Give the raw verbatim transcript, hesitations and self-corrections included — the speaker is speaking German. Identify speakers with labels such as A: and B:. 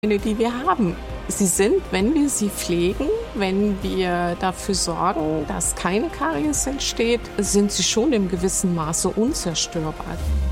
A: Die wir haben. Sie sind, wenn wir sie pflegen, wenn wir dafür sorgen, dass keine Karies entsteht, sind sie schon im gewissen Maße unzerstörbar.